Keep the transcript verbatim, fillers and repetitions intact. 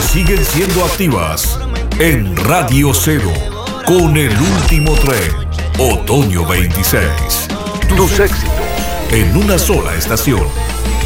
siguen siendo activas en Radio Cero con el último tren, Otoño veintiséis. Tus éxitos en una sola estación.